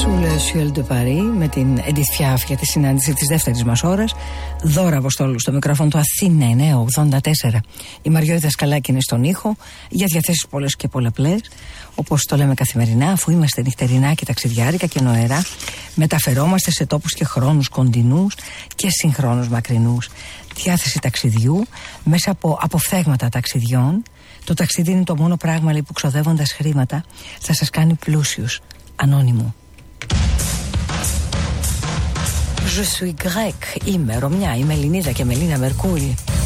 Σιουέλ de Paris με την Edith Piaf για τη συνάντηση της δεύτερης μας ώρας. Δώρα Αποστόλου στο μικρόφωνο του Αθήνα 984. Η Μαριώδη Δασκαλάκη είναι στον ήχο για διαθέσεις πολλές και πολλαπλές. Όπως το λέμε καθημερινά, αφού είμαστε νυχτερινά και ταξιδιάρικα και νοερά, μεταφερόμαστε σε τόπους και χρόνους κοντινούς και συγχρόνους μακρινούς. Διάθεση ταξιδιού μέσα από αποφθέγματα ταξιδιών. Το ταξίδι είναι το μόνο πράγμα που ξοδεύοντας χρήματα θα σας κάνει πλούσιους. Ανώνυμο. Je suis grec. Είμαι Ρωμιά, είμαι Ελληνίδα και Μελίνα Μερκούρη.